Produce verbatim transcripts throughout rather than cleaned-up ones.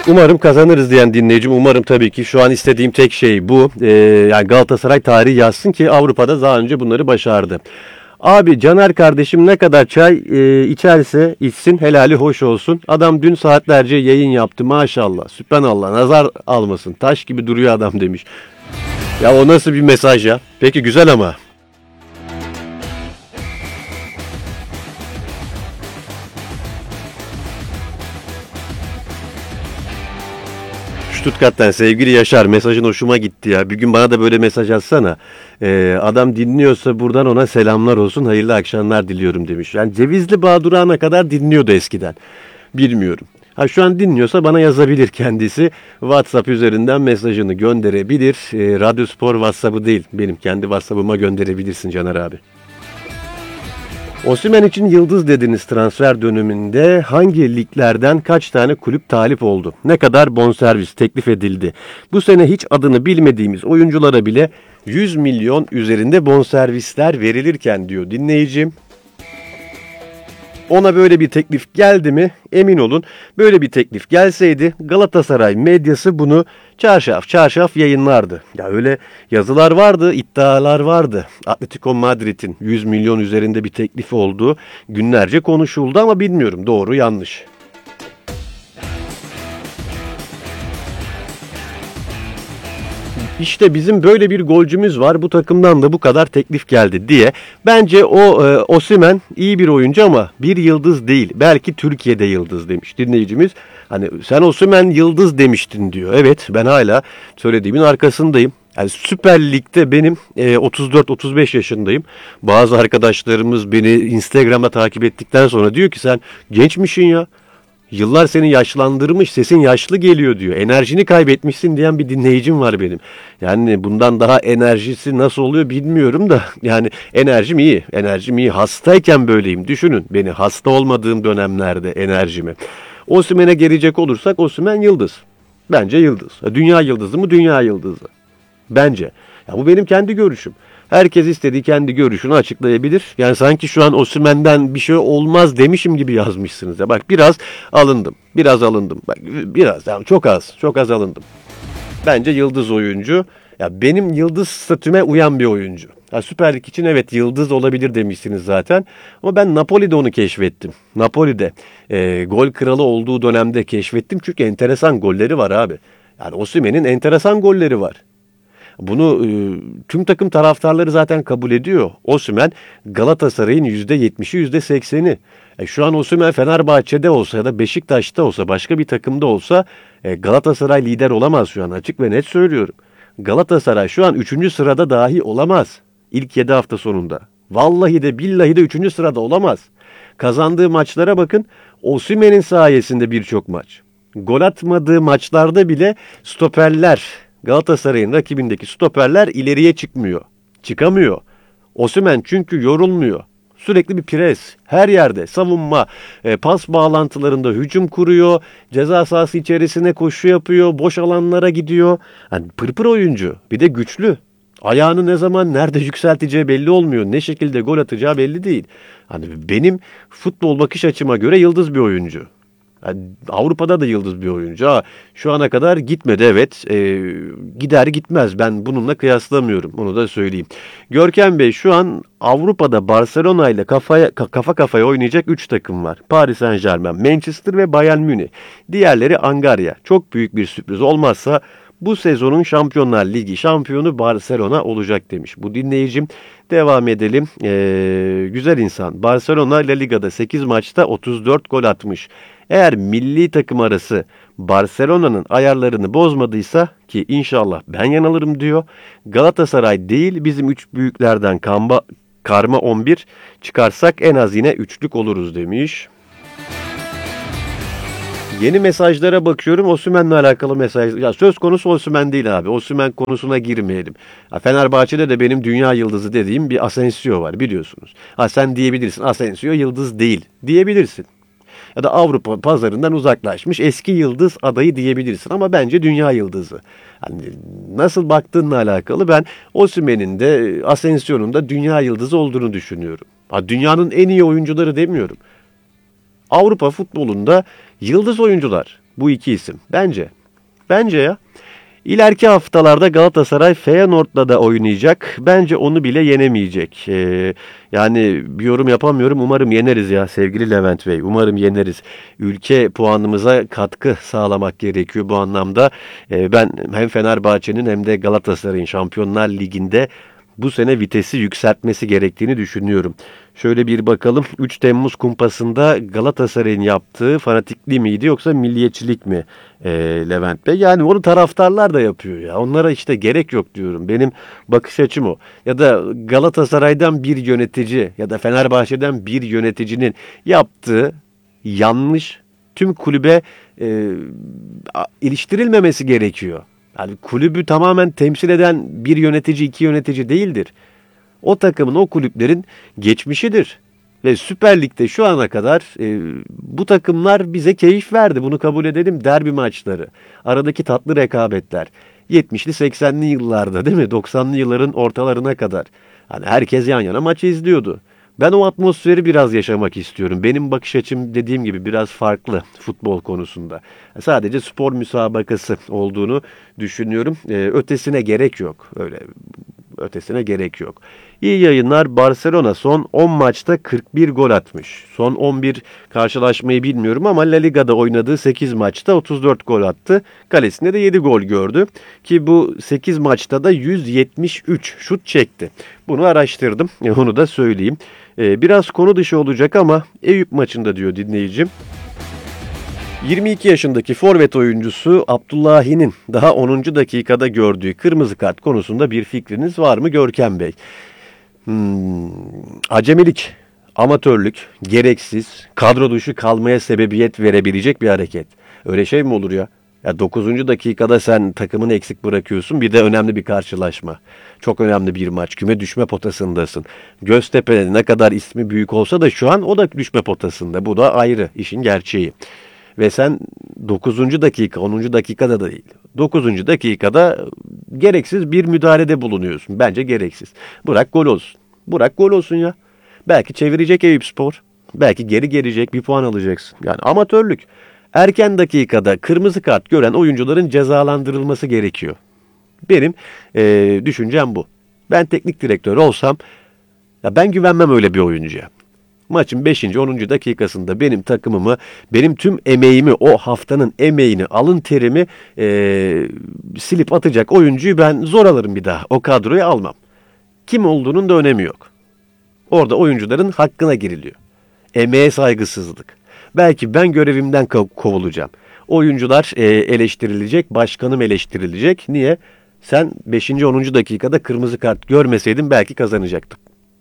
Umarım kazanırız diyen dinleyicim. Umarım tabii ki şu an istediğim tek şey bu. Ee, yani Galatasaray tarihi yazsın ki Avrupa'da daha önce bunları başardı. Abi Caner kardeşim ne kadar çay e, içerse içsin helali hoş olsun. Adam dün saatlerce yayın yaptı maşallah. Sübhanallah nazar almasın. Taş gibi duruyor adam demiş. Ya o nasıl bir mesaj ya? Peki güzel ama. Stuttgart'tan sevgili Yaşar, mesajın hoşuma gitti ya. Bir gün bana da böyle mesaj atsana. Ee, adam dinliyorsa buradan ona selamlar olsun, hayırlı akşamlar diliyorum demiş. Yani Cevizli Bağ durağına kadar dinliyordu eskiden. Bilmiyorum. Ha şu an dinliyorsa bana yazabilir kendisi. WhatsApp üzerinden mesajını gönderebilir. Ee, Radyo Spor WhatsApp'ı değil, benim kendi WhatsApp'ıma gönderebilirsin Caner abi. Osimhen için yıldız dediniz transfer döneminde. Hangi liglerden kaç tane kulüp talip oldu? Ne kadar bonservis teklif edildi? Bu sene hiç adını bilmediğimiz oyunculara bile yüz milyon üzerinde bonservisler verilirken diyor dinleyicim. Ona böyle bir teklif geldi mi? Emin olun böyle bir teklif gelseydi Galatasaray medyası bunu çarşaf çarşaf yayınlardı. Ya öyle yazılar vardı, iddialar vardı. Atletico Madrid'in yüz milyon üzerinde bir teklifi olduğu günlerce konuşuldu ama bilmiyorum doğru yanlış. İşte bizim böyle bir golcümüz var. Bu takımdan da bu kadar teklif geldi diye. Bence o e, Osimhen iyi bir oyuncu ama bir yıldız değil. Belki Türkiye'de yıldız demiş dinleyicimiz. Hani sen Osimhen yıldız demiştin diyor. Evet ben hala söylediğimin arkasındayım. Yani Süper Lig'de benim e, otuz dört otuz beş yaşındayım. Bazı arkadaşlarımız beni Instagram'da takip ettikten sonra diyor ki sen gençmişsin ya. Yıllar seni yaşlandırmış, sesin yaşlı geliyor diyor. Enerjini kaybetmişsin diyen bir dinleyicim var benim. Yani bundan daha enerjisi nasıl oluyor bilmiyorum da. Yani enerjim iyi, enerjim iyi. Hastayken böyleyim. Düşünün beni hasta olmadığım dönemlerde enerjimi. Osimhen'e gelecek olursak Osimhen yıldız. Bence yıldız. Dünya yıldızı mı? Dünya yıldızı. Bence. Ya bu benim kendi görüşüm. Herkes istediği kendi görüşünü açıklayabilir. Yani sanki şu an Osimhen'den bir şey olmaz demişim gibi yazmışsınız. Ya bak biraz alındım. Biraz alındım. Bak biraz yani çok az. Çok az alındım. Bence yıldız oyuncu. Ya benim yıldız statüme uyan bir oyuncu. Ya Süper Lig için evet yıldız olabilir demişsiniz zaten. Ama ben Napoli'de onu keşfettim. Napoli'de e, gol kralı olduğu dönemde keşfettim. Çünkü enteresan golleri var abi. Yani Osimhen'in enteresan golleri var. Bunu e, tüm takım taraftarları zaten kabul ediyor. Osimhen Galatasaray'ın yüzde yetmişi yüzde sekseni. E, şu an Osimhen Fenerbahçe'de olsa ya da Beşiktaş'ta olsa başka bir takımda olsa e, Galatasaray lider olamaz şu an açık ve net söylüyorum. Galatasaray şu an üçüncü sırada dahi olamaz. İlk yedi hafta sonunda. Vallahi de billahi de üçüncü sırada olamaz. Kazandığı maçlara bakın. Osimhen'in sayesinde birçok maç. Gol atmadığı maçlarda bile stoperler, Galatasaray'ın rakibindeki stoperler ileriye çıkmıyor. Çıkamıyor. Osimhen çünkü yorulmuyor. Sürekli bir pres. Her yerde savunma, e, pas bağlantılarında hücum kuruyor. Ceza sahası içerisine koşu yapıyor. Boş alanlara gidiyor. Yani pırpır oyuncu. Bir de güçlü. Ayağını ne zaman nerede yükselteceği belli olmuyor. Ne şekilde gol atacağı belli değil. Hani benim futbol bakış açıma göre yıldız bir oyuncu. Yani Avrupa'da da yıldız bir oyuncu. Ha, şu ana kadar gitmedi evet. E, gider gitmez. Ben bununla kıyaslamıyorum. Onu da söyleyeyim. Görkem Bey şu an Avrupa'da Barcelona ile kafaya, kafa kafaya oynayacak üç takım var. Paris Saint-Germain, Manchester ve Bayern Münih. Diğerleri Angarya. Çok büyük bir sürpriz olmazsa bu sezonun Şampiyonlar Ligi şampiyonu Barcelona olacak demiş. Bu dinleyicim devam edelim. Ee, güzel insan. Barcelona La Liga'da sekiz maçta otuz dört gol atmış. Eğer milli takım arası Barcelona'nın ayarlarını bozmadıysa ki inşallah ben yanılırım diyor. Galatasaray değil bizim üç büyüklerden kamba, karma on bir çıkarsak en az yine üçlük oluruz demiş. Yeni mesajlara bakıyorum. Osimhen'le alakalı mesaj. Ya söz konusu Osimhen değil abi. Osimhen konusuna girmeyelim. Ya Fenerbahçe'de de benim dünya yıldızı dediğim bir Asensio var biliyorsunuz. Ha sen diyebilirsin Asensio yıldız değil diyebilirsin. Ya da Avrupa pazarından uzaklaşmış eski yıldız adayı diyebilirsin ama bence dünya yıldızı. Yani nasıl baktığınla alakalı ben Osimhen'in de Asensio'nun da dünya yıldızı olduğunu düşünüyorum. Ha, dünyanın en iyi oyuncuları demiyorum. Avrupa futbolunda yıldız oyuncular. Bu iki isim. Bence. Bence ya. İleriki haftalarda Galatasaray Feyenoord'la da oynayacak. Bence onu bile yenemeyecek. Ee, yani bir yorum yapamıyorum. Umarım yeneriz ya sevgili Levent Bey. Umarım yeneriz. Ülke puanımıza katkı sağlamak gerekiyor bu anlamda. Ee, ben hem Fenerbahçe'nin hem de Galatasaray'ın Şampiyonlar Ligi'nde bu sene vitesi yükseltmesi gerektiğini düşünüyorum. Şöyle bir bakalım. üç Temmuz kumpasında Galatasaray'ın yaptığı fanatikliği miydi yoksa milliyetçilik mi e, Levent Bey? Yani onu taraftarlar da yapıyor ya. Onlara işte gerek yok diyorum. Benim bakış açım o. Ya da Galatasaray'dan bir yönetici ya da Fenerbahçe'den bir yöneticinin yaptığı yanlış tüm kulübe e, iliştirilmemesi gerekiyor. Yani kulübü tamamen temsil eden bir yönetici, iki yönetici değildir. O takımın, o kulüplerin geçmişidir. Ve Süper Lig'de şu ana kadar e, bu takımlar bize keyif verdi. Bunu kabul edelim. Derbi maçları, aradaki tatlı rekabetler. yetmişli seksenli yıllarda değil mi? doksanlı yılların ortalarına kadar. Hani herkes yan yana maçı izliyordu. Ben o atmosferi biraz yaşamak istiyorum. Benim bakış açım dediğim gibi biraz farklı futbol konusunda. Sadece spor müsabakası olduğunu düşünüyorum. Ee, ötesine gerek yok. Öyle ötesine gerek yok. İyi yayınlar. Barcelona son on maçta kırk bir gol atmış. Son on bir karşılaşmayı bilmiyorum ama La Liga'da oynadığı sekiz maçta otuz dört gol attı. Kalesinde de yedi gol gördü. Ki bu sekiz maçta da yüz yetmiş üç şut çekti. Bunu araştırdım. Onu da söyleyeyim. Ee, biraz konu dışı olacak ama Eyüp maçında diyor dinleyicim. yirmi iki yaşındaki forvet oyuncusu Abdullahi'nin daha onuncu dakikada gördüğü kırmızı kart konusunda bir fikriniz var mı Görkem Bey? Hmm, acemilik, amatörlük, gereksiz, kadro dışı kalmaya sebebiyet verebilecek bir hareket. Öyle şey mi olur ya? Ya dokuzuncu dakikada sen takımını eksik bırakıyorsun. Bir de önemli bir karşılaşma. Çok önemli bir maç. Küme düşme potasındasın. Göztepe ne kadar ismi büyük olsa da şu an o da düşme potasında. Bu da ayrı işin gerçeği. Ve sen dokuzuncu dakika, onuncu dakikada da değil. dokuzuncu dakikada gereksiz bir müdahalede bulunuyorsun. Bence gereksiz. Bırak gol olsun. Bırak gol olsun ya. Belki çevirecek Eyüpspor. Belki geri gelecek, bir puan alacaksın. Yani amatörlük. Erken dakikada kırmızı kart gören oyuncuların cezalandırılması gerekiyor. Benim e, düşüncem bu. Ben teknik direktör olsam ya ben güvenmem öyle bir oyuncuya. Maçın beşinci onuncu dakikasında benim takımımı, benim tüm emeğimi, o haftanın emeğini, alın terimi e, silip atacak oyuncuyu ben zor alırım bir daha. O kadroya almam. Kim olduğunun da önemi yok. Orada oyuncuların hakkına giriliyor. Emeğe saygısızlık. Belki ben görevimden kovulacağım. Oyuncular e, eleştirilecek, başkanım eleştirilecek. Niye? Sen beşinci onuncu dakikada kırmızı kart görmeseydin belki kazanacaktın.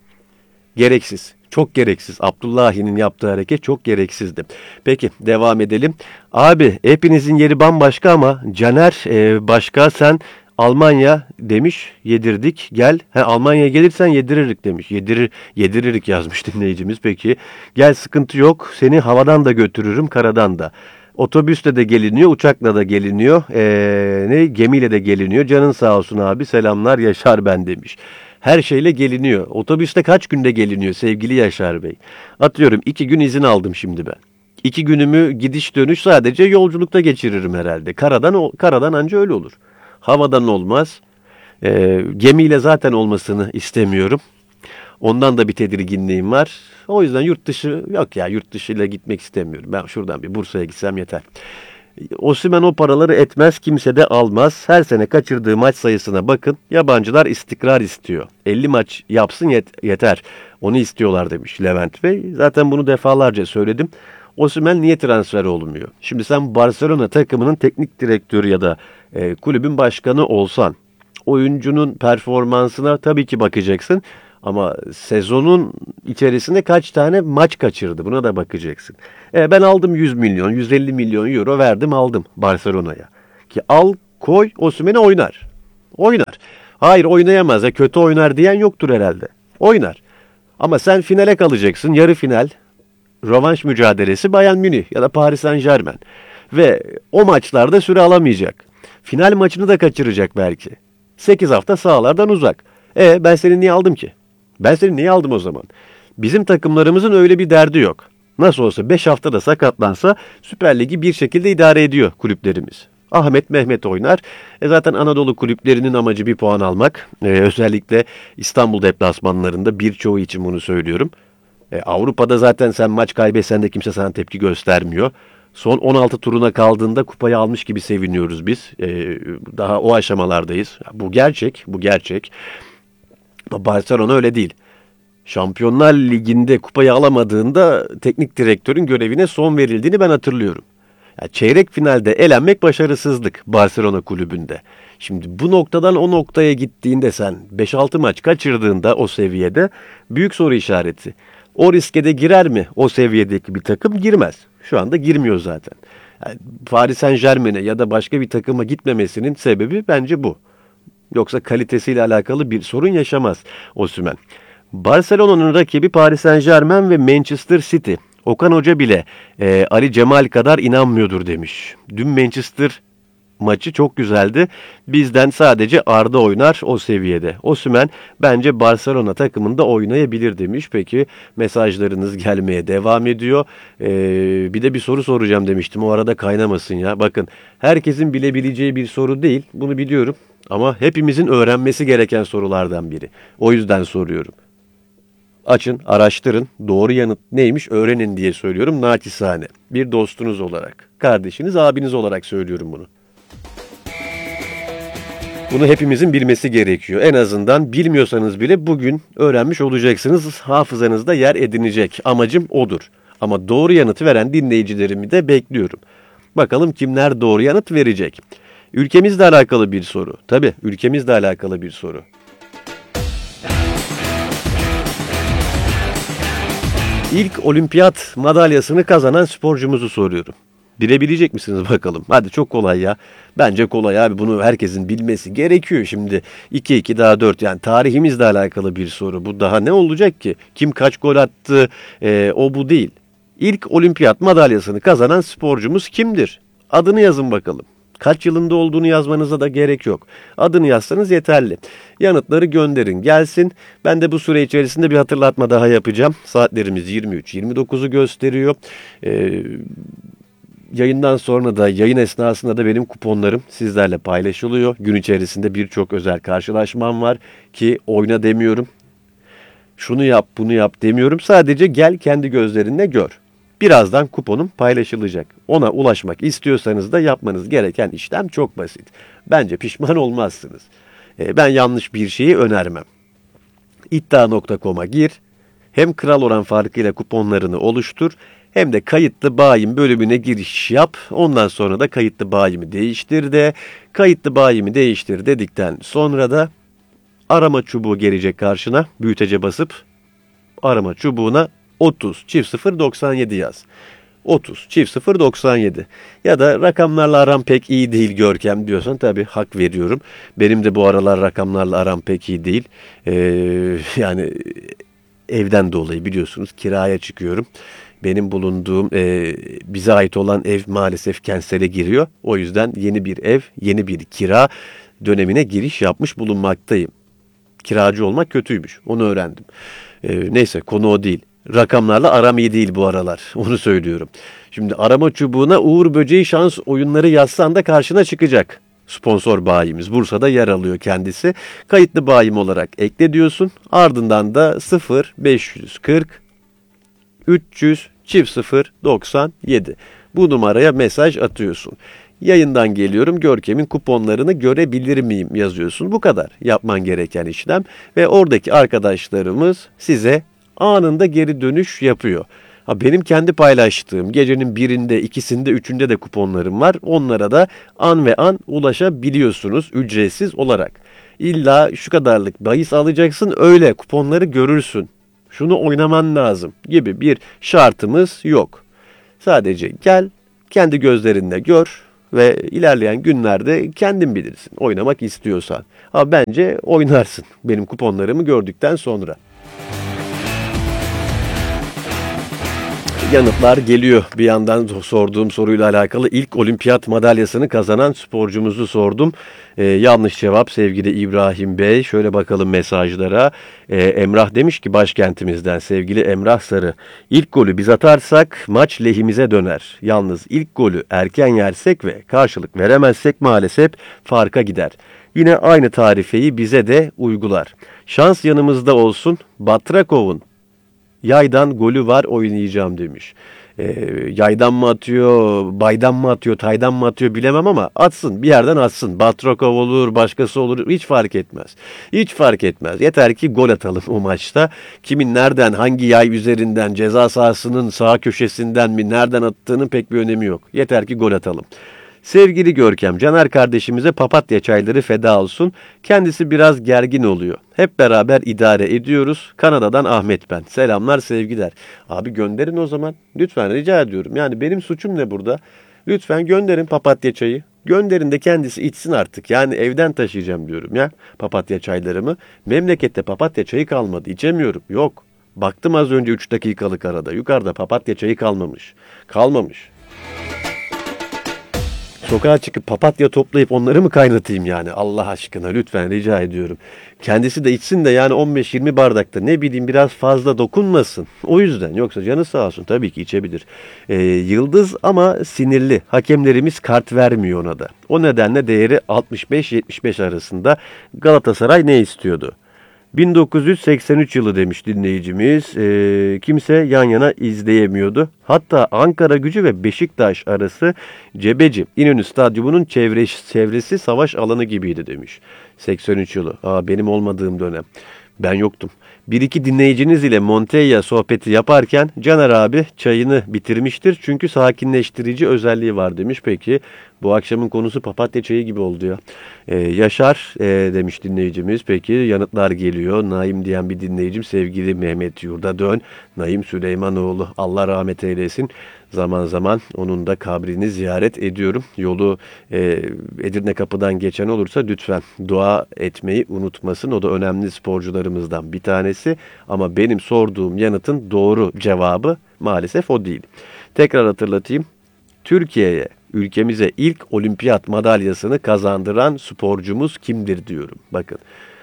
Gereksiz. Çok gereksiz. Abdullahi'nin yaptığı hareket çok gereksizdi. Peki devam edelim. Abi hepinizin yeri bambaşka ama Caner e, başka, sen Almanya demiş, yedirdik gel. He, Almanya'ya gelirsen yediririk demiş. Yedirir, yediririk yazmış dinleyicimiz. Peki gel, sıkıntı yok, seni havadan da götürürüm, karadan da. Otobüsle de geliniyor, uçakla da geliniyor, ee, ne gemiyle de geliniyor. Canın sağ olsun abi, selamlar Yaşar ben demiş. Her şeyle geliniyor. Otobüste kaç günde geliniyor sevgili Yaşar Bey? Atıyorum iki gün izin aldım şimdi ben. İki günümü gidiş dönüş sadece yolculukta geçiririm herhalde. Karadan karadan anca öyle olur. Havadan olmaz. E, gemiyle zaten olmasını istemiyorum. Ondan da bir tedirginliğim var. O yüzden yurt dışı yok ya, yurt dışıyla gitmek istemiyorum. Ben şuradan bir Bursa'ya gitsem yeter. Osimhen o paraları etmez, kimse de almaz. Her sene kaçırdığı maç sayısına bakın. Yabancılar istikrar istiyor. elli maç yapsın yet- yeter. Onu istiyorlar demiş Levent Bey. Zaten bunu defalarca söyledim. Osimhen niye transfer olmuyor? Şimdi sen Barcelona takımının teknik direktörü ya da e, kulübün başkanı olsan, oyuncunun performansına tabii ki bakacaksın. Ama sezonun içerisinde kaç tane maç kaçırdı, buna da bakacaksın. E, ben aldım yüz milyon, yüz elli milyon euro verdim aldım Barcelona'ya. Ki al koy, Osimhen'i oynar. Oynar. Hayır oynayamaz ya, kötü oynar diyen yoktur herhalde. Oynar. Ama sen finale kalacaksın, yarı final. Rövanş mücadelesi Bayern Münih ya da Paris Saint-Germain. Ve o maçlarda süre alamayacak. Final maçını da kaçıracak belki. sekiz hafta sahalardan uzak. E ben seni niye aldım ki? Ben seni niye aldım o zaman? Bizim takımlarımızın öyle bir derdi yok. Nasıl olsa beş haftada sakatlansa Süper Lig'i bir şekilde idare ediyor kulüplerimiz. Ahmet Mehmet oynar. E zaten Anadolu kulüplerinin amacı bir puan almak. E, özellikle İstanbul deplasmanlarında birçoğu için bunu söylüyorum. E, Avrupa'da zaten sen maç kaybetsen de kimse sana tepki göstermiyor. Son on altı turuna kaldığında kupayı almış gibi seviniyoruz biz. E, daha o aşamalardayız. Bu gerçek, bu gerçek. Ama Barcelona öyle değil. Şampiyonlar Ligi'nde kupayı alamadığında teknik direktörün görevine son verildiğini ben hatırlıyorum. Yani çeyrek finalde elenmek başarısızlık Barcelona kulübünde. Şimdi bu noktadan o noktaya gittiğinde sen beş altı maç kaçırdığında o seviyede büyük soru işareti. O riske de girer mi o seviyedeki bir takım? Girmez. Şu anda girmiyor zaten. Yani Paris Saint-Germain'e ya da başka bir takıma gitmemesinin sebebi bence bu. Yoksa kalitesiyle alakalı bir sorun yaşamaz Osimhen. Barcelona'nın rakibi Paris Saint-Germain ve Manchester City. Okan Hoca bile e, Ali Cemal kadar inanmıyordur demiş. Dün Manchester maçı çok güzeldi. Bizden sadece Arda oynar o seviyede. Osimhen bence Barcelona takımında oynayabilir demiş. Peki mesajlarınız gelmeye devam ediyor. Ee, bir de bir soru soracağım demiştim. O arada kaynamasın ya. Bakın herkesin bilebileceği bir soru değil. Bunu biliyorum. Ama hepimizin öğrenmesi gereken sorulardan biri. O yüzden soruyorum. Açın, araştırın, doğru yanıt neymiş öğrenin diye söylüyorum naçizane. Bir dostunuz olarak, kardeşiniz, abiniz olarak söylüyorum bunu. Bunu hepimizin bilmesi gerekiyor. En azından bilmiyorsanız bile bugün öğrenmiş olacaksınız. Hafızanızda yer edinecek. Amacım odur. Ama doğru yanıtı veren dinleyicilerimi de bekliyorum. Bakalım kimler doğru yanıt verecek. Ülkemizle alakalı bir soru. Tabii ülkemizle alakalı bir soru. İlk olimpiyat madalyasını kazanan sporcumuzu soruyorum. Bilebilecek misiniz bakalım? Hadi çok kolay ya. Bence kolay abi. Bunu herkesin bilmesi gerekiyor şimdi. iki iki daha dört yani tarihimizle alakalı bir soru. Bu daha ne olacak ki? Kim kaç gol attı? Ee, o bu değil. İlk olimpiyat madalyasını kazanan sporcumuz kimdir? Adını yazın bakalım. Kaç yılında olduğunu yazmanıza da gerek yok. Adını yazsanız yeterli. Yanıtları gönderin gelsin. Ben de bu süre içerisinde bir hatırlatma daha yapacağım. Saatlerimiz yirmi üç yirmi dokuzu gösteriyor. Ee, yayından sonra da yayın esnasında da benim kuponlarım sizlerle paylaşılıyor. Gün içerisinde birçok özel karşılaşmam var ki oyna demiyorum. Şunu yap bunu yap demiyorum. Sadece gel kendi gözlerinle gör. Birazdan kuponum paylaşılacak. Ona ulaşmak istiyorsanız da yapmanız gereken işlem çok basit. Bence pişman olmazsınız. E, ben yanlış bir şeyi önermem. iddia nokta com'a gir. Hem kral oran farkıyla kuponlarını oluştur. Hem de kayıtlı bayim bölümüne giriş yap. Ondan sonra da kayıtlı bayimi değiştir de. Kayıtlı bayimi değiştir dedikten sonra da arama çubuğu gelecek karşına. Büyütece basıp arama çubuğuna otuz çift sıfır doksan yedi yaz. otuz çift sıfır doksan yedi. Ya da rakamlarla aram pek iyi değil Görkem diyorsan tabii hak veriyorum. Benim de bu aralar rakamlarla aram pek iyi değil. Ee, yani evden dolayı biliyorsunuz kiraya çıkıyorum. Benim bulunduğum e, bize ait olan ev maalesef kentsele giriyor. O yüzden yeni bir ev, yeni bir kira dönemine giriş yapmış bulunmaktayım. Kiracı olmak kötüymüş. Onu öğrendim. E, neyse konu o değil. Rakamlarla aram iyi değil bu aralar. Onu söylüyorum. Şimdi arama çubuğuna Uğur Böceği şans oyunları yazsan da karşına çıkacak. Sponsor bayimiz. Bursa'da yer alıyor kendisi. Kayıtlı bayim olarak ekle diyorsun. Ardından da sıfır beş yüz kırk üç yüz çift sıfır doksan yedi. Bu numaraya mesaj atıyorsun. Yayından geliyorum Görkem'in kuponlarını görebilir miyim yazıyorsun. Bu kadar yapman gereken işlem ve oradaki arkadaşlarımız size anında geri dönüş yapıyor. Ha, benim kendi paylaştığım gecenin birinde, ikisinde, üçünde de kuponlarım var. Onlara da an ve an ulaşabiliyorsunuz ücretsiz olarak. İlla şu kadarlık bahis alacaksın öyle kuponları görürsün. Şunu oynaman lazım gibi bir şartımız yok. Sadece gel, kendi gözlerinle gör ve ilerleyen günlerde kendin bilirsin oynamak istiyorsan. Ama bence oynarsın benim kuponlarımı gördükten sonra. Yanıtlar geliyor. Bir yandan sorduğum soruyla alakalı ilk olimpiyat madalyasını kazanan sporcumuzu sordum. Ee, yanlış cevap sevgili İbrahim Bey. Şöyle bakalım mesajlara. Ee, Emrah demiş ki başkentimizden sevgili Emrah Sarı. İlk golü biz atarsak maç lehimize döner. Yalnız ilk golü erken yersek ve karşılık veremezsek maalesef farka gider. Yine aynı tarifeyi bize de uygular. Şans yanımızda olsun. Batrakov'un yaydan golü var oynayacağım demiş. Ee, yaydan mı atıyor, baydan mı atıyor, taydan mı atıyor bilemem ama atsın. Bir yerden atsın. Batrakov olur, başkası olur. Hiç fark etmez. Hiç fark etmez. Yeter ki gol atalım o maçta. Kimin nereden, hangi yay üzerinden, ceza sahasının sağ köşesinden mi, nereden attığının pek bir önemi yok. Yeter ki gol atalım. Sevgili Görkem, Caner kardeşimize papatya çayları feda olsun. Kendisi biraz gergin oluyor. Hep beraber idare ediyoruz. Kanada'dan Ahmet ben. Selamlar, sevgiler. Abi gönderin o zaman. Lütfen rica ediyorum. Yani benim suçum ne burada? Lütfen gönderin papatya çayı. Gönderin de kendisi içsin artık. Yani evden taşıyacağım diyorum ya papatya çaylarımı. Memlekette papatya çayı kalmadı. İçemiyorum. Yok. Baktım az önce üç dakikalık arada. Yukarıda papatya çayı kalmamış. Kalmamış. Sokağa çıkıp papatya toplayıp onları mı kaynatayım yani? Allah aşkına lütfen rica ediyorum. Kendisi de içsin de yani on beş yirmi bardakta ne bileyim biraz fazla dokunmasın. O yüzden yoksa canı sağ olsun tabii ki içebilir. Ee, yıldız ama sinirli. Hakemlerimiz kart vermiyor ona da. O nedenle değeri altmış beş yetmiş beş arasında. Galatasaray ne istiyordu? bin dokuz yüz seksen üç yılı demiş dinleyicimiz. E, kimse yan yana izleyemiyordu. Hatta Ankara Gücü ve Beşiktaş arası Cebeci İnönü Stadyumu'nun çevresi, çevresi savaş alanı gibiydi demiş. seksen üç yılı. Aa, benim olmadığım dönem. Ben yoktum. Bir iki dinleyiciniz ile Montella sohbeti yaparken Caner abi çayını bitirmiştir. Çünkü sakinleştirici özelliği var demiş. Peki bu akşamın konusu papatya çayı gibi oldu ya. Ee, Yaşar e, demiş dinleyicimiz. Peki yanıtlar geliyor. Naim diyen bir dinleyicim sevgili Mehmet Yurda Dön. Naim Süleymanoğlu Allah rahmet eylesin. Zaman zaman onun da kabrini ziyaret ediyorum. Yolu e, Edirne Kapı'dan geçen olursa lütfen dua etmeyi unutmasın. O da önemli sporcularımızdan bir tanesi. Ama benim sorduğum yanıtın doğru cevabı maalesef o değil. Tekrar hatırlatayım. Türkiye'ye, ülkemize ilk olimpiyat madalyasını kazandıran sporcumuz kimdir diyorum. Bakın.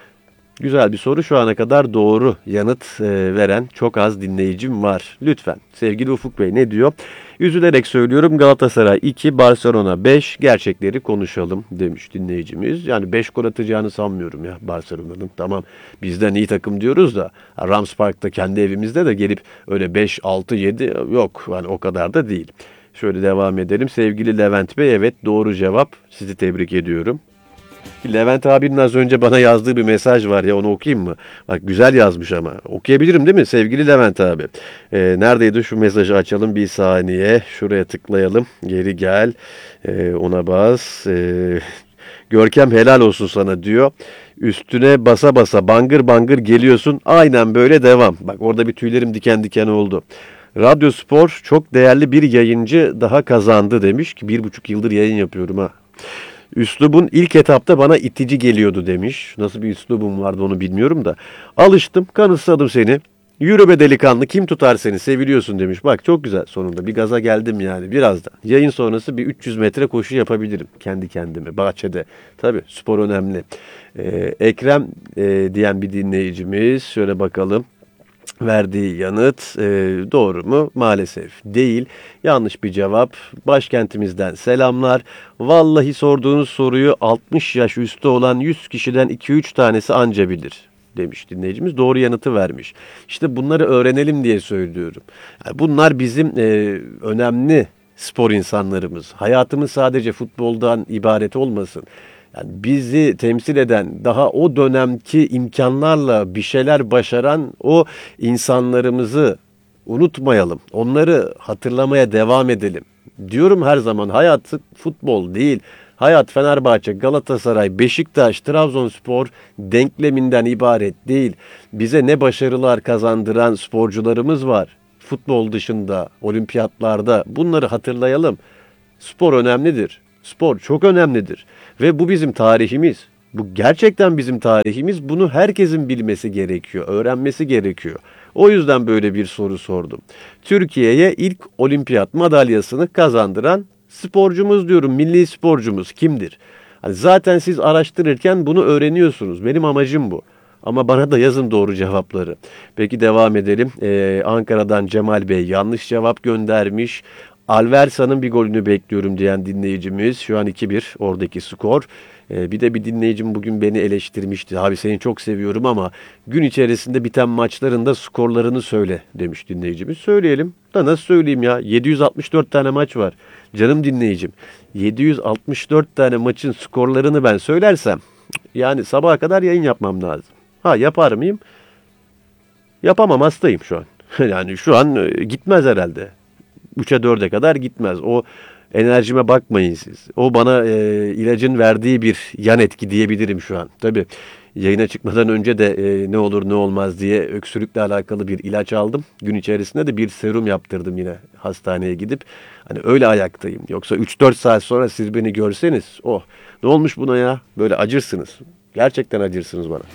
Güzel bir soru. Şu ana kadar doğru yanıt e, veren çok az dinleyicim var. Lütfen sevgili Ufuk Bey ne diyor? Üzülerek söylüyorum Galatasaray iki, Barcelona beş. Gerçekleri konuşalım demiş dinleyicimiz. Yani beş gol atacağını sanmıyorum ya Barcelona'nın. Tamam bizden iyi takım diyoruz da Rams Park'ta kendi evimizde de gelip öyle beş, altı, yedi yok. Yani o kadar da değil. Şöyle devam edelim. Sevgili Levent Bey evet doğru cevap. Sizi tebrik ediyorum. Levent abinin az önce bana yazdığı bir mesaj var ya onu okuyayım mı? Bak güzel yazmış ama. Okuyabilirim değil mi sevgili Levent abi? Ee, neredeydi şu mesajı açalım bir saniye. Şuraya tıklayalım. Geri gel. Ee, ona bas. Ee, Görkem helal olsun sana diyor. Üstüne basa basa bangır bangır geliyorsun. Aynen böyle devam. Bak orada bir tüylerim diken diken oldu. Radyo Spor çok değerli bir yayıncı daha kazandı demiş ki bir buçuk yıldır yayın yapıyorum ha. Üslubun ilk etapta bana itici geliyordu demiş. Nasıl bir üslubum vardı onu bilmiyorum da. Alıştım, kanıtsadım seni. Yürü be delikanlı, kim tutar seni, seviliyorsun demiş. Bak çok güzel sonunda bir gaza geldim yani birazdan. Yayın sonrası bir üç yüz metre koşu yapabilirim kendi kendime bahçede. Tabii spor önemli. Ee, Ekrem e, diyen bir dinleyicimiz şöyle bakalım. Verdiği yanıt e, doğru mu? Maalesef değil. Yanlış bir cevap. Başkentimizden selamlar. Vallahi sorduğunuz soruyu altmış yaş üstü olan yüz kişiden iki üç tanesi anca bilir demiş dinleyicimiz. Doğru yanıtı vermiş. İşte bunları öğrenelim diye söylüyorum. Yani bunlar bizim e, önemli spor insanlarımız. Hayatımız sadece futboldan ibaret olmasın. Yani bizi temsil eden, daha o dönemki imkanlarla bir şeyler başaran o insanlarımızı unutmayalım. Onları hatırlamaya devam edelim. Diyorum her zaman hayat futbol değil. Hayat Fenerbahçe, Galatasaray, Beşiktaş, Trabzonspor denkleminden ibaret değil. Bize ne başarılar kazandıran sporcularımız var. Futbol dışında, olimpiyatlarda bunları hatırlayalım. Spor önemlidir. Spor çok önemlidir. Ve bu bizim tarihimiz. Bu gerçekten bizim tarihimiz. Bunu herkesin bilmesi gerekiyor, öğrenmesi gerekiyor. O yüzden böyle bir soru sordum. Türkiye'ye ilk olimpiyat madalyasını kazandıran sporcumuz diyorum, milli sporcumuz kimdir? Hani zaten siz araştırırken bunu öğreniyorsunuz. Benim amacım bu. Ama bana da yazın doğru cevapları. Peki devam edelim. Ee, Ankara'dan Cemal Bey yanlış cevap göndermiş. Alversa'nın bir golünü bekliyorum diyen dinleyicimiz. Şu an iki bir oradaki skor. Ee, bir de bir dinleyicim bugün beni eleştirmişti. Abi seni çok seviyorum ama gün içerisinde biten maçların da skorlarını söyle demiş dinleyicimiz. Söyleyelim. Da nasıl söyleyeyim ya? yedi yüz altmış dört tane maç var. Canım dinleyicim. yedi yüz altmış dört tane maçın skorlarını ben söylersem yani sabaha kadar yayın yapmam lazım. Ha yapar mıyım? Yapamam, hastayım şu an. Yani şu an e, gitmez herhalde. üçe dörde kadar gitmez. O enerjime bakmayın siz. O bana e, ilacın verdiği bir yan etki diyebilirim şu an. Tabii yayına çıkmadan önce de e, ne olur ne olmaz diye öksürükle alakalı bir ilaç aldım. Gün içerisinde de bir serum yaptırdım yine hastaneye gidip. Hani öyle ayaktayım. Yoksa üç dört saat sonra siz beni görseniz, oh ne olmuş buna ya? Böyle acırsınız. Gerçekten acırsınız bana.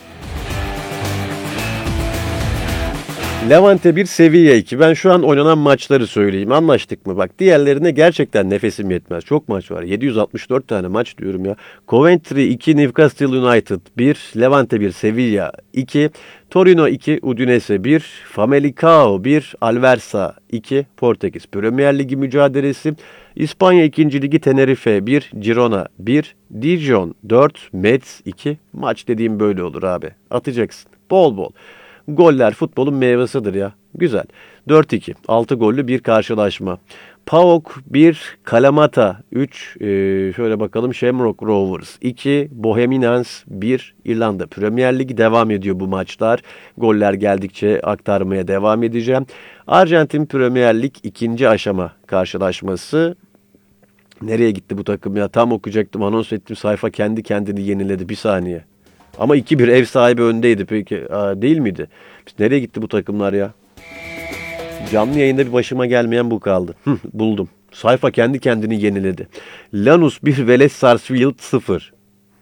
Levante bir, Sevilla iki. Ben şu an oynanan maçları söyleyeyim. Anlaştık mı? Bak diğerlerine gerçekten nefesim yetmez. Çok maç var. yedi yüz altmış dört tane maç diyorum ya. Coventry iki, Newcastle United bir, Levante bir, Sevilla iki, Torino iki, Udinese bir, Famalicão bir, Alversa iki, Portekiz Premier Ligi mücadelesi, İspanya ikinci. Ligi Tenerife bir, Girona bir, Dijon dört, Metz iki. Maç dediğim böyle olur abi. Atacaksın. Bol bol. Goller futbolun meyvesidir ya. Güzel. dört iki. altı gollü bir karşılaşma. PAOK bir, Kalamata üç. Ee, şöyle bakalım. Shamrock Rovers iki. Bohemians bir. İrlanda Premier Ligi devam ediyor bu maçlar. Goller geldikçe aktarmaya devam edeceğim. Arjantin Premier Lig ikinci aşama karşılaşması. Nereye gitti bu takım ya? Tam okuyacaktım. Anons ettim. Sayfa kendi kendini yeniledi. Bir saniye. Ama iki bir ev sahibi öndeydi peki. Aa, değil miydi? Biz nereye gitti bu takımlar ya? Canlı yayında bir başıma gelmeyen bu kaldı. Hı, buldum. Sayfa kendi kendini yeniledi. Lanus bir, Velez Sarsfield sıfır.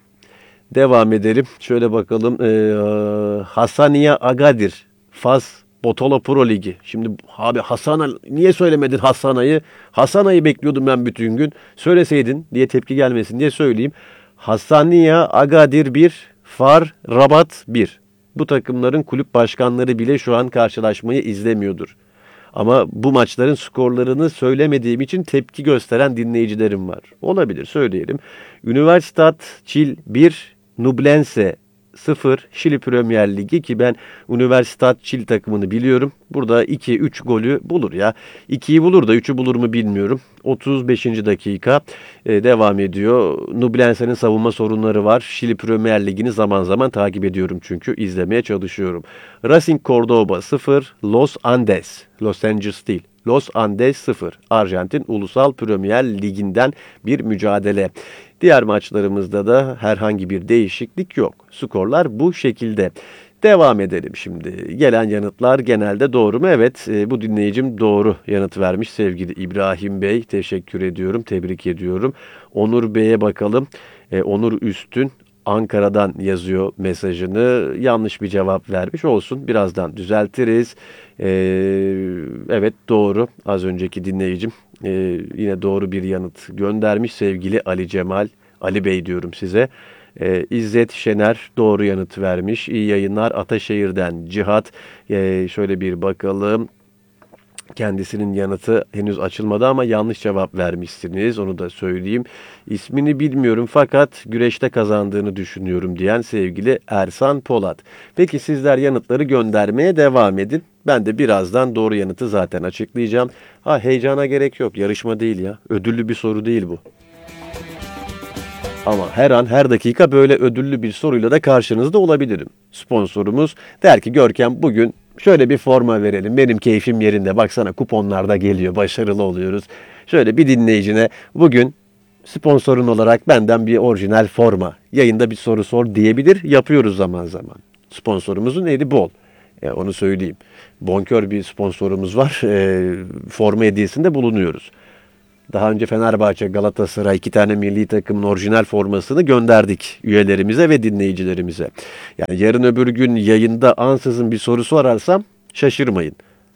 Devam edelim. Şöyle bakalım. Ee, Hassania Agadir. Fas Botola Pro Ligi. Şimdi abi Hasana niye söylemedin Hasana'yı? Hasana'yı bekliyordum ben bütün gün. Söyleseydin diye tepki gelmesin diye söyleyeyim. Hassania Agadir bir, Far Rabat bir. Bu takımların kulüp başkanları bile şu an karşılaşmayı izlemiyordur. Ama bu maçların skorlarını söylemediğim için tepki gösteren dinleyicilerim var. Olabilir, söyleyelim. Universitat Chile bir, Nublense sıfır. Şili Premier Ligi ki ben Universitat Chile takımını biliyorum. Burada iki üç golü bulur ya. ikiyi bulur da üçü bulur mu bilmiyorum. otuz beşinci dakika e, devam ediyor. Nublense'nin savunma sorunları var. Şili Premier Ligi'ni zaman zaman takip ediyorum çünkü izlemeye çalışıyorum. Racing Cordoba sıfır. Los Andes. Los Angeles değil. Los Andes sıfır. Arjantin Ulusal Premier Ligi'nden bir mücadele. Diğer maçlarımızda da herhangi bir değişiklik yok. Skorlar bu şekilde. Devam edelim şimdi. Gelen yanıtlar genelde doğru mu? Evet, e, bu dinleyicim doğru yanıt vermiş sevgili İbrahim Bey. Teşekkür ediyorum, tebrik ediyorum. Onur Bey'e bakalım. E, Onur Üstün Ankara'dan yazıyor mesajını. Yanlış bir cevap vermiş olsun. Birazdan düzeltiriz. E, evet doğru. Az önceki dinleyicim e, yine doğru bir yanıt göndermiş sevgili Ali Cemal. Ali Bey diyorum size. Ee, İzzet Şener doğru yanıt vermiş. İyi yayınlar Ataşehir'den Cihat. Ee, şöyle bir bakalım. Kendisinin yanıtı henüz açılmadı ama yanlış cevap vermişsiniz. Onu da söyleyeyim. İsmini bilmiyorum fakat güreşte kazandığını düşünüyorum diyen sevgili Ersan Polat. Peki sizler yanıtları göndermeye devam edin. Ben de birazdan doğru yanıtı zaten açıklayacağım. Ha heyecana gerek yok. Yarışma değil ya. Ödüllü bir soru değil bu. Ama her an her dakika böyle ödüllü bir soruyla da karşınızda olabilirim. Sponsorumuz der ki Görkem bugün şöyle bir forma verelim. Benim keyfim yerinde. Baksana kuponlar da geliyor. Başarılı oluyoruz. Şöyle bir dinleyicine bugün sponsorun olarak benden bir orijinal forma. Yayında bir soru sor diyebilir. Yapıyoruz zaman zaman. Sponsorumuzun eli bol. E, onu söyleyeyim. Bonkör bir sponsorumuz var. E, forma hediyesinde bulunuyoruz. Daha önce Fenerbahçe, Galatasaray iki tane milli takımın orijinal formasını gönderdik üyelerimize ve dinleyicilerimize. Yani yarın öbür gün yayında ansızın bir soru sorarsam Şaşırmayın.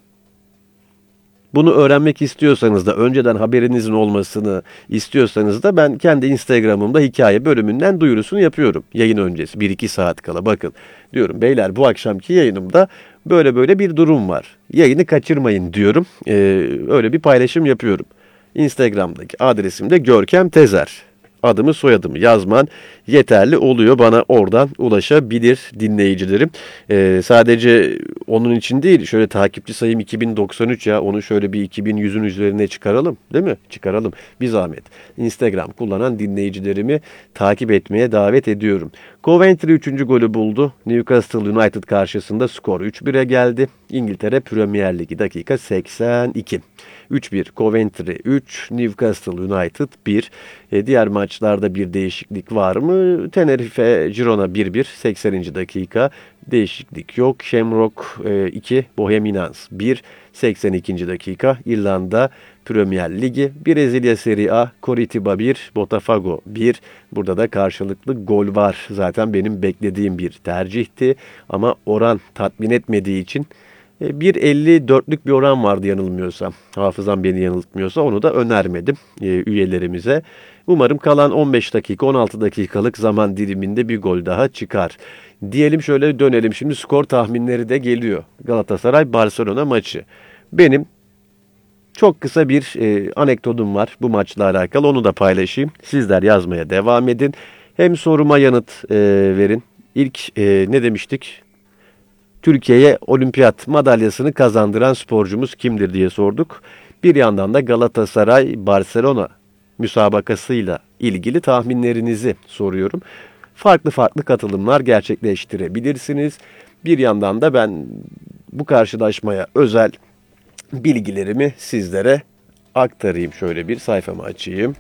Bunu öğrenmek istiyorsanız da, önceden haberinizin olmasını istiyorsanız da ben kendi Instagram'ımda hikaye bölümünden duyurusunu yapıyorum. Yayın öncesi bir iki saat kala bakın. Diyorum beyler, bu akşamki yayınımda böyle böyle bir durum var. Yayını kaçırmayın diyorum. Ee, öyle bir paylaşım yapıyorum. Instagram'daki adresim de Görkem Tezer. Adımı soyadımı yazman yeterli oluyor. Bana oradan ulaşabilir dinleyicilerim. Ee, sadece onun için değil, şöyle takipçi sayım iki bin doksan üç, ya onu şöyle bir iki bin yüzün üzerine çıkaralım, değil mi? Çıkaralım bir zahmet. Instagram kullanan dinleyicilerimi takip etmeye davet ediyorum. Coventry üçüncü golü buldu. Newcastle United karşısında skor üç bire geldi. İngiltere Premier Ligi dakika seksen iki. üç bir Coventry üç, Newcastle United bir. E, diğer maçlarda bir değişiklik var mı? Tenerife Girona bir bir, sekseninci dakika. Değişiklik yok. Shamrock e, iki, Bohemians bir, seksen ikinci dakika. İrlanda Premier Ligi, Brezilya Serie A, Coritiba bir, Botafogo bir. Burada da karşılıklı gol var. Zaten benim beklediğim bir tercihti ama oran tatmin etmediği için bir elli dörtlük bir oran vardı yanılmıyorsam. Hafızam beni yanıltmıyorsa onu da önermedim üyelerimize. Umarım kalan on beş dakika on altı dakikalık zaman diliminde bir gol daha çıkar. Diyelim şöyle dönelim. Şimdi skor tahminleri de geliyor. Galatasaray Barcelona maçı. Benim çok kısa bir e, anekdotum var bu maçla alakalı. Onu da paylaşayım. Sizler yazmaya devam edin. Hem soruma yanıt e, verin. İlk e, ne demiştik? Türkiye'ye olimpiyat madalyasını kazandıran sporcumuz kimdir diye sorduk. Bir yandan da Galatasaray Barcelona müsabakasıyla ilgili tahminlerinizi soruyorum. Farklı farklı katılımlar gerçekleştirebilirsiniz. Bir yandan da ben bu karşılaşmaya özel bilgilerimi sizlere aktarayım. Şöyle bir sayfamı açayım.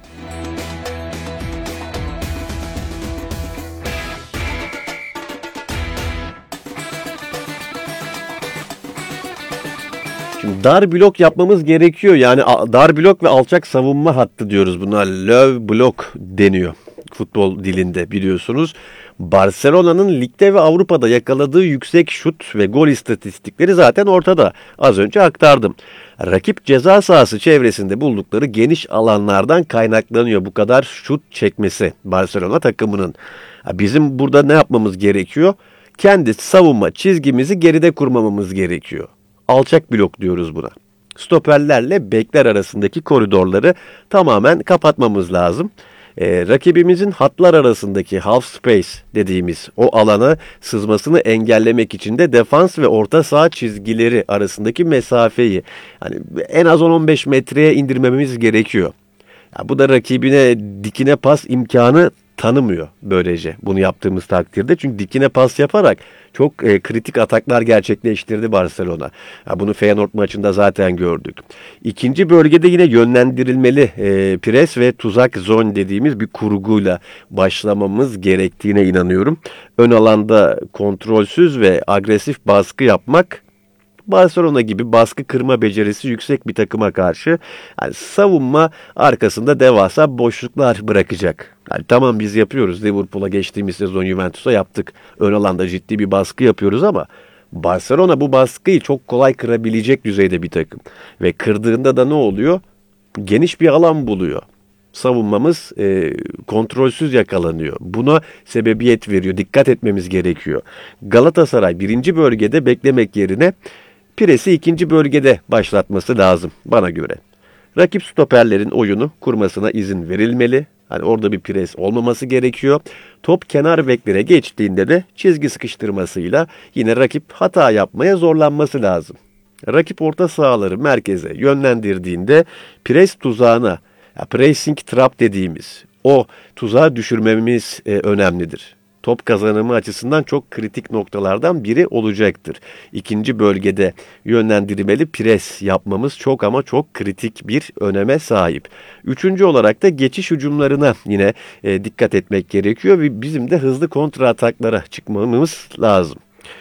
Şimdi dar blok yapmamız gerekiyor. Yani dar blok ve alçak savunma hattı diyoruz buna. Low block deniyor futbol dilinde, biliyorsunuz. Barcelona'nın ligde ve Avrupa'da yakaladığı yüksek şut ve gol istatistikleri zaten ortada. Az önce aktardım. Rakip ceza sahası çevresinde buldukları geniş alanlardan kaynaklanıyor bu kadar şut çekmesi Barcelona takımının. Bizim burada ne yapmamız gerekiyor? Kendi savunma çizgimizi geride kurmamamız gerekiyor. Alçak blok diyoruz buna. Stoperlerle bekler arasındaki koridorları tamamen kapatmamız lazım. Ee, rakibimizin hatlar arasındaki half space dediğimiz o alanı sızmasını engellemek için de defans ve orta saha çizgileri arasındaki mesafeyi hani en az on on beş metreye indirmemiz gerekiyor. Ya bu da rakibine dikine pas imkanı tanımıyor böylece bunu yaptığımız takdirde. Çünkü dikine pas yaparak çok e, kritik ataklar gerçekleştirdi Barcelona. Ya bunu Feyenoord maçında zaten gördük. İkinci bölgede yine yönlendirilmeli e, pres ve tuzak zone dediğimiz bir kurguyla başlamamız gerektiğine inanıyorum. Ön alanda kontrolsüz ve agresif baskı yapmak Barcelona gibi baskı kırma becerisi yüksek bir takıma karşı yani savunma arkasında devasa boşluklar bırakacak. Yani tamam, biz yapıyoruz. Liverpool'a geçtiğimiz sezon Juventus'a yaptık. Ön alanda ciddi bir baskı yapıyoruz ama Barcelona bu baskıyı çok kolay kırabilecek düzeyde bir takım. Ve kırdığında da ne oluyor? Geniş bir alan buluyor. Savunmamız e, kontrolsüz yakalanıyor. Buna sebebiyet veriyor. Dikkat etmemiz gerekiyor. Galatasaray birinci bölgede beklemek yerine presi ikinci bölgede başlatması lazım bana göre. Rakip stoperlerin oyunu kurmasına izin verilmeli. Hani orada bir pres olmaması gerekiyor. Top kenar beklere geçtiğinde de çizgi sıkıştırmasıyla yine rakip hata yapmaya zorlanması lazım. Rakip orta sahaları merkeze yönlendirdiğinde pres tuzağına, ya pressing trap dediğimiz o tuzağa düşürmemiz e, önemlidir. Top kazanımı açısından çok kritik noktalardan biri olacaktır. İkinci bölgede yönlendirmeli pres yapmamız çok ama çok kritik bir öneme sahip. Üçüncü olarak da geçiş hücumlarına yine e, dikkat etmek gerekiyor ve bizim de hızlı kontra ataklara çıkmamız lazım.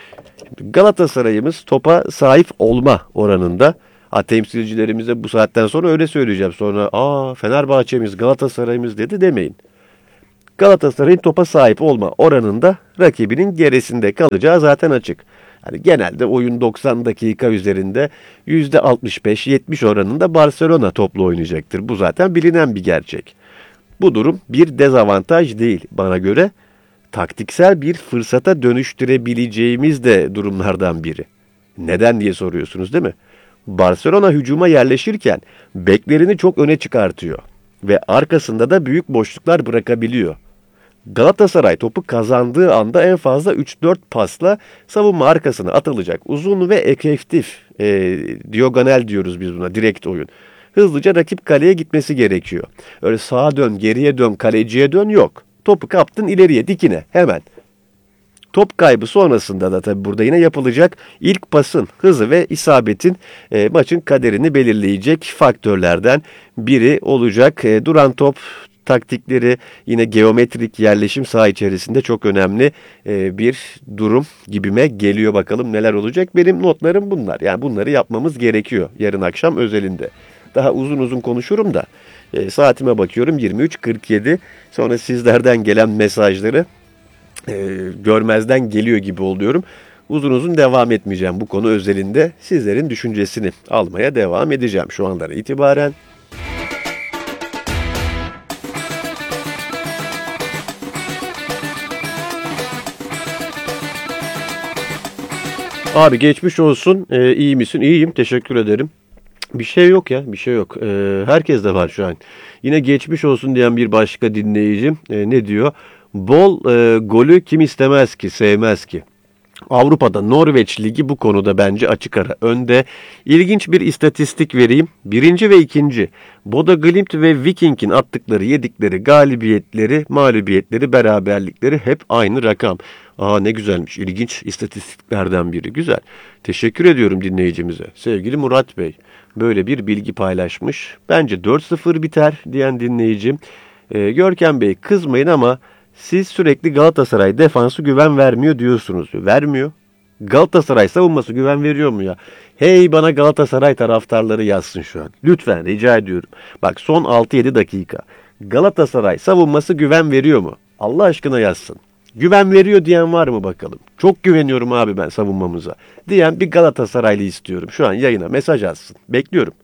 Galatasaray'ımız topa sahip olma oranında. Ha, temsilcilerimize bu saatten sonra öyle söyleyeceğim. Sonra aa Fenerbahçe'miz, Galatasaray'ımız dedi demeyin. Galatasaray'ın topa sahip olma oranında rakibinin gerisinde kalacağı zaten açık. Hani genelde oyun doksan dakika üzerinde yüzde altmış beş yetmiş oranında Barcelona toplu oynayacaktır. Bu zaten bilinen bir gerçek. Bu durum bir dezavantaj değil bana göre. Taktiksel bir fırsata dönüştürebileceğimiz de durumlardan biri. Neden diye soruyorsunuz değil mi? Barcelona hücuma yerleşirken beklerini çok öne çıkartıyor ve arkasında da büyük boşluklar bırakabiliyor. Galatasaray topu kazandığı anda en fazla üç dört pasla savunma arkasına atılacak. Uzun ve efektif, e, diagonal diyoruz biz buna, direkt oyun. Hızlıca rakip kaleye gitmesi gerekiyor. Öyle sağa dön, geriye dön, kaleciye dön yok. Topu kaptın ileriye, dikine hemen. Top kaybı sonrasında da tabii burada yine yapılacak ilk pasın hızı ve isabetin e, maçın kaderini belirleyecek faktörlerden biri olacak. E, duran top taktikleri, yine geometrik yerleşim saha içerisinde çok önemli e, bir durum gibime geliyor. Bakalım neler olacak. Benim notlarım bunlar. Yani bunları yapmamız gerekiyor yarın akşam özelinde. Daha uzun uzun konuşurum da e, saatime bakıyorum yirmi üç kırk yedi. Sonra sizlerden gelen mesajları e, görmezden geliyor gibi oluyorum. Uzun uzun devam etmeyeceğim bu konu özelinde. Sizlerin düşüncesini almaya devam edeceğim şu andan itibaren. Abi geçmiş olsun. Ee, iyi misin? İyiyim. Teşekkür ederim. Bir şey yok ya. Bir şey yok. Ee, herkes de var şu an. Yine geçmiş olsun diyen bir başka dinleyicim. Ee, ne diyor? Bol e, golü kim istemez ki, sevmez ki? Avrupa'da Norveç Ligi bu konuda bence açık ara önde. İlginç bir istatistik vereyim. Birinci ve ikinci Bodo Glimt ve Viking'in attıkları, yedikleri galibiyetleri, mağlubiyetleri, beraberlikleri hep aynı rakam. Aa ne güzelmiş. İlginç istatistiklerden biri. Güzel. Teşekkür ediyorum dinleyicimize. Sevgili Murat Bey böyle bir bilgi paylaşmış. Bence dört sıfır biter diyen dinleyicim. Ee, Görkem Bey kızmayın ama siz sürekli Galatasaray defansı güven vermiyor diyorsunuz. Vermiyor. Galatasaray savunması güven veriyor mu ya? Hey bana Galatasaray taraftarları yazsın şu an. Lütfen rica ediyorum. Bak son altı yedi dakika. Galatasaray savunması güven veriyor mu? Allah aşkına yazsın. Güven veriyor diyen var mı bakalım? Çok güveniyorum abi ben savunmamıza diyen bir Galatasaraylı istiyorum. Şu an yayına mesaj atsın. Bekliyorum.